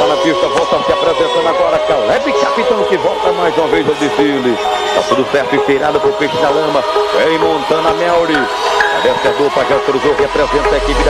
está na pista, volta se apresentando agora. Caleb Capitão que volta mais uma vez ao desfile. Tá tudo certo, estirado pro peixe da lama. Vem Montana Melry. A dupla já cruzou, representa a equipe da